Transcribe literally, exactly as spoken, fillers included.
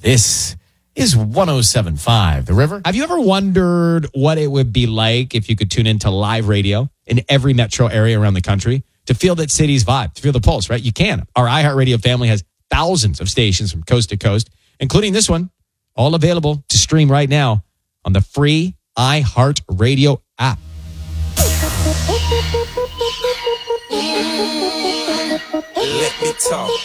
This is one oh seven point five The River. Have you ever wondered what it would be like if you could tune into live radio in every metro area around the country to feel that city's vibe, to feel the pulse, right? You can. Our iHeartRadio family has thousands of stations from coast to coast, including this one, all available to stream right now on the free iHeartRadio app. Let me talk